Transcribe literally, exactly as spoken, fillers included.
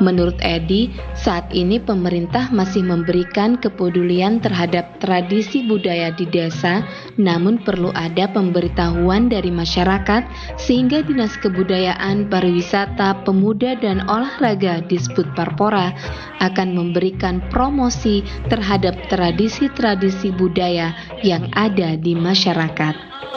Menurut Edi, saat ini pemerintah masih memberikan kepedulian terhadap tradisi budaya di desa, namun perlu ada pemberitahuan dari masyarakat sehingga Dinas Kebudayaan, Pariwisata, Pemuda dan Olahraga Disput Parpora akan memberikan promosi terhadap tradisi-tradisi budaya yang ada di masyarakat.